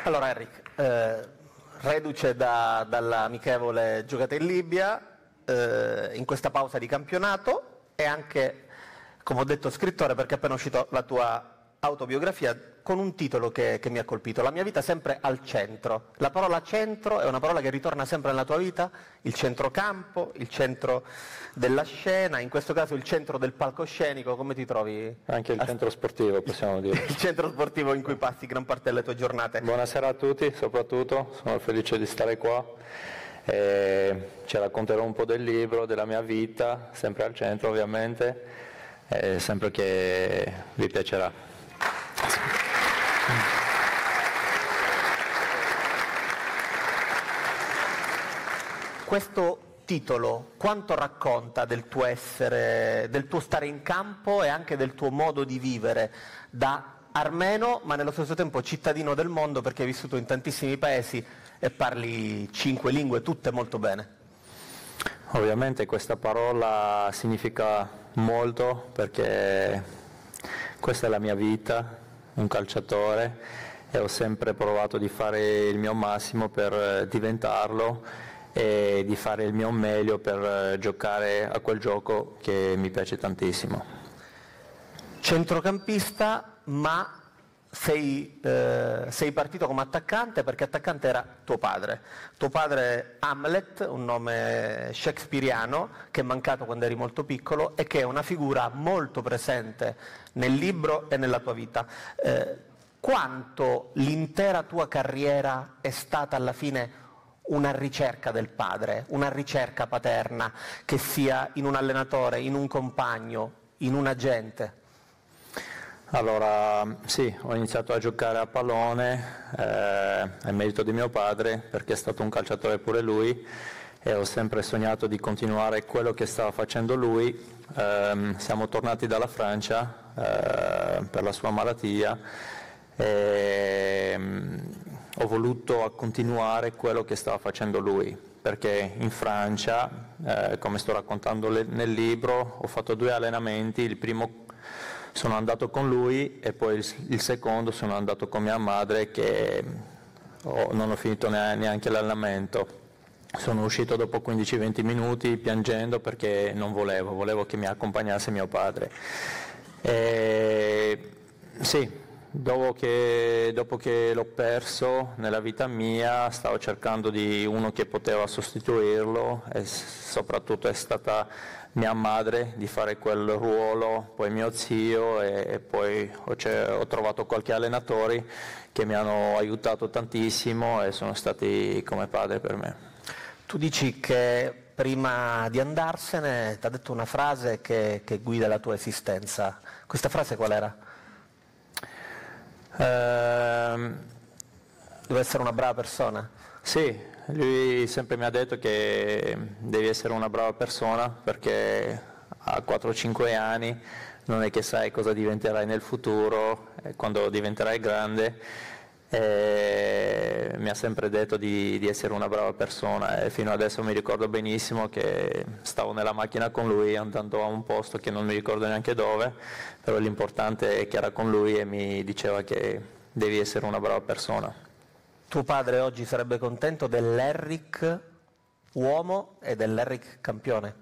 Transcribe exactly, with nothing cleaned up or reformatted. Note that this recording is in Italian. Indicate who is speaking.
Speaker 1: Allora Eric, eh, reduce da, dall'amichevole giocata in Libia, eh, in questa pausa di campionato e anche, come ho detto, scrittore, perché è appena uscito la tua autobiografia con un titolo che, che mi ha colpito: La mia vita sempre al centro. La parola centro è una parola che ritorna sempre nella tua vita, il centrocampo, il centro della scena, in questo caso il centro del palcoscenico. Come ti trovi?
Speaker 2: Anche il centro sportivo, possiamo dire.
Speaker 1: Il centro sportivo in cui passi gran parte delle tue giornate.
Speaker 2: Buonasera a tutti, soprattutto, sono felice di stare qua. E ci racconterò un po' del libro, della mia vita, sempre al centro ovviamente, e sempre che vi piacerà.
Speaker 1: Questo titolo quanto racconta del tuo essere, del tuo stare in campo e anche del tuo modo di vivere da armeno, ma nello stesso tempo cittadino del mondo, perché hai vissuto in tantissimi paesi e parli cinque lingue, tutte molto bene?
Speaker 2: Ovviamente questa parola significa molto, perché questa è la mia vita, un calciatore, e ho sempre provato di fare il mio massimo per diventarlo e di fare il mio meglio per giocare a quel gioco che mi piace tantissimo.
Speaker 1: Centrocampista, ma sei, eh, sei partito come attaccante, perché attaccante era tuo padre. Tuo padre Hamlet, un nome shakespeariano che è mancato quando eri molto piccolo e che è una figura molto presente nel libro e nella tua vita. Eh, quanto l'intera tua carriera è stata alla fine una ricerca del padre, una ricerca paterna, che sia in un allenatore, in un compagno, in un agente?
Speaker 2: Allora, sì, ho iniziato a giocare a pallone, eh, è merito di mio padre, perché è stato un calciatore pure lui, e ho sempre sognato di continuare quello che stava facendo lui. Eh, siamo tornati dalla Francia eh, per la sua malattia e ho voluto continuare quello che stava facendo lui, perché in Francia, eh, come sto raccontando le, nel libro, ho fatto due allenamenti. Il primo sono andato con lui e poi il, il secondo sono andato con mia madre, che oh, non ho finito neanche l'allenamento. Sono uscito dopo quindici venti minuti piangendo, perché non volevo, volevo che mi accompagnasse mio padre. E, sì, dopo che, dopo che l'ho perso nella vita mia, stavo cercando di uno che poteva sostituirlo, e soprattutto è stata mia madre di fare quel ruolo, poi mio zio, e, e poi ho, ho trovato qualche allenatore che mi hanno aiutato tantissimo e sono stati come padre per me.
Speaker 1: Tu dici che prima di andarsene ti ha detto una frase che, che guida la tua esistenza. Questa frase qual era?
Speaker 2: Ehm,
Speaker 1: Deve essere una brava persona?
Speaker 2: Sì, lui sempre mi ha detto che devi essere una brava persona, perché a quattro cinque anni non è che sai cosa diventerai nel futuro, quando diventerai grande. E mi ha sempre detto di, di essere una brava persona, e fino adesso mi ricordo benissimo che stavo nella macchina con lui andando a un posto che non mi ricordo neanche dove, però l'importante è che era con lui e mi diceva che devi essere una brava persona.
Speaker 1: Tuo padre oggi sarebbe contento dell'Eric uomo e dell'Eric campione?